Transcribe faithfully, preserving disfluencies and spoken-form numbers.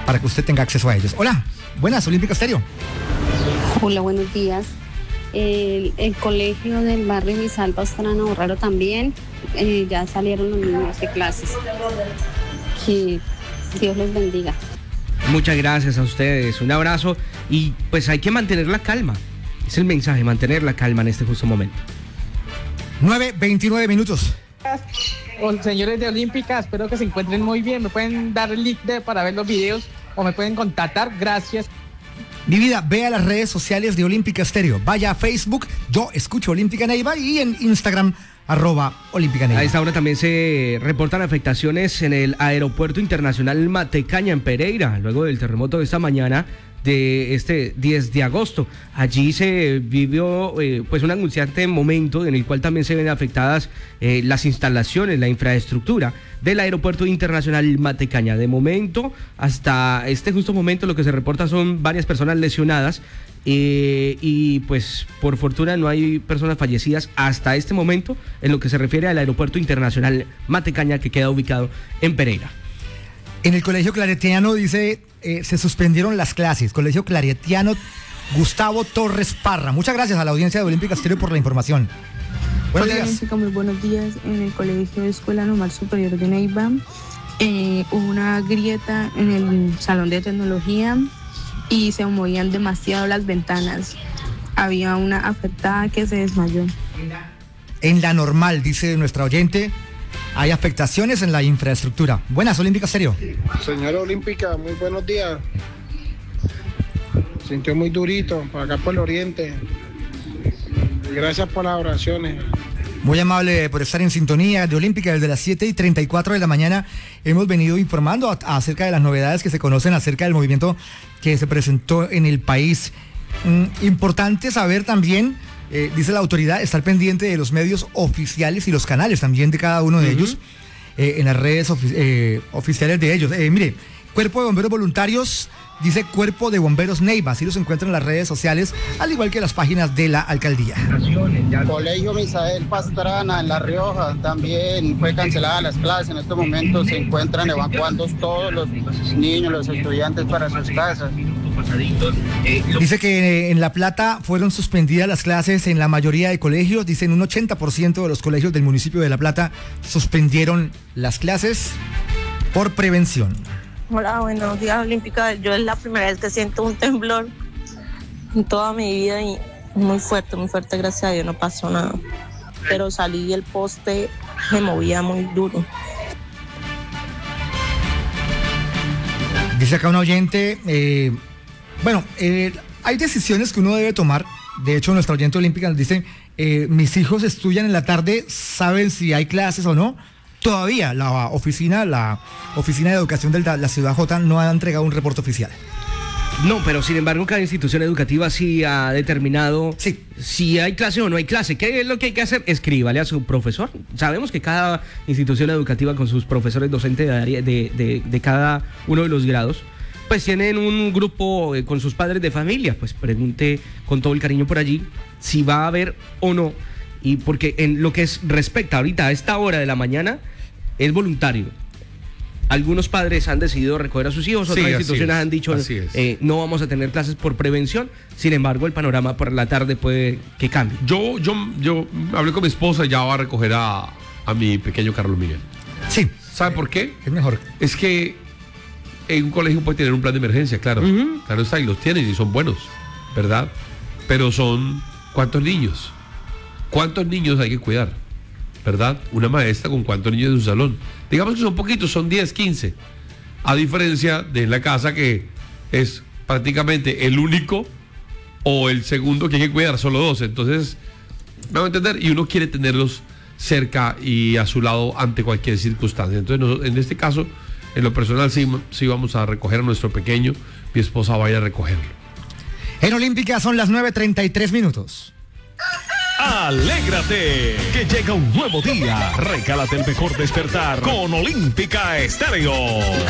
para que usted tenga acceso a ellos. Hola, buenas, Olímpica Estéreo. Hola, buenos días. El, el colegio del barrio Misalva Estrana Borraro también, eh, ya salieron los niños de clases. Que Dios les bendiga. Muchas gracias a ustedes, un abrazo y pues hay que mantener la calma. Es el mensaje, mantener la calma en este justo momento. nueve veintinueve minutos. Señores de Olímpica, espero que se encuentren muy bien. Me pueden dar el link de, para ver los videos o me pueden contactar. Gracias. Mi vida, vea las redes sociales de Olímpica Estéreo. Vaya a Facebook, yo escucho Olímpica Neiva, y en Instagram, arroba Olímpica Neiva. A esta hora también se reportan afectaciones en el Aeropuerto Internacional Matecaña en Pereira, luego del terremoto de esta mañana de este diez de agosto. Allí se vivió eh, pues un angustiante momento en el cual también se ven afectadas eh, las instalaciones, la infraestructura del Aeropuerto Internacional Matecaña. De momento, hasta este justo momento, lo que se reporta son varias personas lesionadas eh, y pues por fortuna no hay personas fallecidas hasta este momento en lo que se refiere al Aeropuerto Internacional Matecaña, que queda ubicado en Pereira. En el Colegio Claretiano dice, eh, se suspendieron las clases. Colegio Claretiano Gustavo Torres Parra. Muchas gracias a la audiencia de Olímpica Estéreo por la información. Buenos Hola, días. Olímpica, muy buenos días. En el Colegio de Escuela Normal Superior de Neiva eh, hubo una grieta en el salón de tecnología y se movían demasiado las ventanas. Había una afectada que se desmayó. En la normal, dice nuestra oyente, hay afectaciones en la infraestructura. Buenas, Olímpica Estéreo. Señora Olímpica, muy buenos días. Sintió muy durito por acá por el oriente. Gracias por las oraciones. Muy amable por estar en sintonía de Olímpica. Desde las siete y treinta y cuatro de la mañana hemos venido informando a, a acerca de las novedades que se conocen acerca del movimiento que se presentó en el país. Mm, importante saber también, eh, dice la autoridad, estar pendiente de los medios oficiales y los canales también de cada uno de uh-huh. ellos, eh, en las redes ofi- eh, oficiales de ellos. Eh, mire, Cuerpo de Bomberos Voluntarios, dice Cuerpo de Bomberos Neiva, así los encuentran en las redes sociales, al igual que las páginas de la alcaldía. Colegio Misael Pastrana en La Rioja también fue cancelada las clases. En estos momentos se encuentran evacuando todos los niños, los estudiantes para sus casas. Dice que en La Plata fueron suspendidas las clases en la mayoría de colegios. Dicen un ochenta por ciento de los colegios del municipio de La Plata suspendieron las clases por prevención. Hola, buenos días, Olímpica. Yo es la primera vez que siento un temblor en toda mi vida y muy fuerte, muy fuerte, gracias a Dios, no pasó nada. Pero salí y el poste se movía muy duro. Dice acá un oyente, eh, bueno, eh, hay decisiones que uno debe tomar. De hecho, nuestra oyente olímpica nos dice, eh, mis hijos estudian en la tarde, saben si hay clases o no. Todavía la oficina, la oficina de educación de la Ciudad J no ha entregado un reporte oficial. No, pero sin embargo cada institución educativa sí ha determinado sí. si hay clase o no hay clase. ¿Qué es lo que hay que hacer? Escríbale a su profesor. Sabemos que cada institución educativa con sus profesores docentes de, de, de, de cada uno de los grados, pues tienen un grupo eh, con sus padres de familia. Pues pregunte con todo el cariño por allí si va a haber o no. Y porque en lo que es respecta ahorita a esta hora de la mañana es voluntario. Algunos padres han decidido recoger a sus hijos, otras sí, instituciones han dicho eh, no vamos a tener clases por prevención. Sin embargo, el panorama por la tarde puede que cambie. Yo, yo, yo hablé con mi esposa y ya va a recoger a, a mi pequeño Carlos Miguel. Sí. ¿Sabe por qué? Es mejor. Es que en un colegio puede tener un plan de emergencia, claro. Uh-huh. Claro está, y los tienen y son buenos, ¿verdad? Pero son, ¿cuántos niños? ¿Cuántos niños hay que cuidar? ¿Verdad? Una maestra con cuántos niños de su salón. Digamos que son poquitos, son diez, quince. A diferencia de la casa que es prácticamente el único o el segundo que hay que cuidar, solo dos. Entonces, me van a entender, y uno quiere tenerlos cerca y a su lado ante cualquier circunstancia. Entonces, no, en este caso, en lo personal, sí, sí vamos a recoger a nuestro pequeño. Mi esposa va a ir a recogerlo. En Olímpica son las nueve treinta y tres minutos. Alégrate, que llega un nuevo día. Recálate el mejor despertar con Olímpica Estéreo.